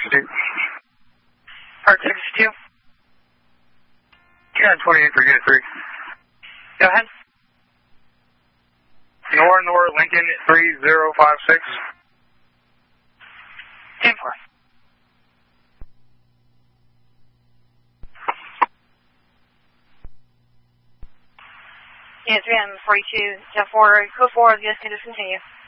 62. Park 62. Karen 28 for unit 3. Go ahead. Nor Lincoln 3056. 10-4. Unit 3 on 42, 4, code 4, yes, can discontinue.